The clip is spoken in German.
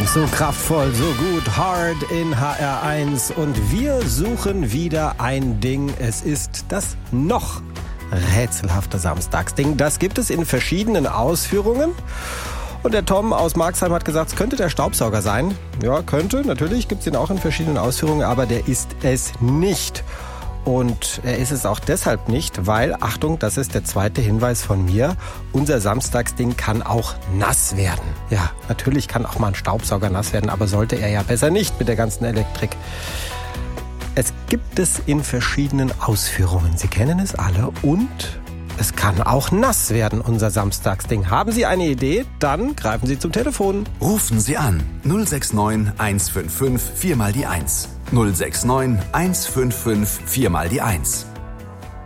So kraftvoll, so gut, Hard in HR1 und wir suchen wieder ein Ding. Es ist das noch rätselhafte Samstagsding. Das gibt es in verschiedenen Ausführungen. Und der Tom aus Marxheim hat gesagt, es könnte der Staubsauger sein. Ja, könnte, natürlich gibt es ihn auch in verschiedenen Ausführungen, aber der ist es nicht. Und er ist es auch deshalb nicht, weil, Achtung, das ist der zweite Hinweis von mir, unser Samstagsding kann auch nass werden. Ja, natürlich kann auch mal ein Staubsauger nass werden, aber sollte er ja besser nicht mit der ganzen Elektrik. Es gibt es in verschiedenen Ausführungen. Sie kennen es alle und es kann auch nass werden, unser Samstagsding. Haben Sie eine Idee? Dann greifen Sie zum Telefon. Rufen Sie an 069 155 4 mal die 1. 069 155 4 mal die 1.